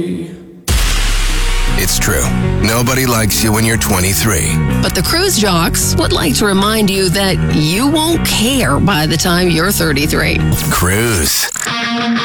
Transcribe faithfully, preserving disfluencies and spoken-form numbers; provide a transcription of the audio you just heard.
It's true. Nobody likes you when you're twenty-three. But the Cruise Jocks would like to remind you that you won't care by the time you're thirty-three. Cruise.